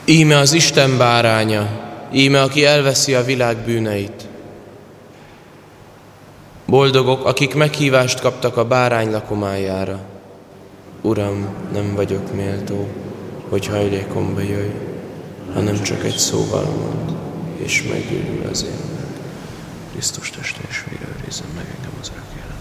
Íme az Isten báránya, íme aki elveszi a világ bűneit. Boldogok, akik meghívást kaptak a bárány lakomájára. Uram, nem vagyok méltó, hogy hajlékomba jöjj, hanem csak egy szóval mond, és meggyógyul az élnek. Krisztus teste és vére őrizzen meg engem az örök életben.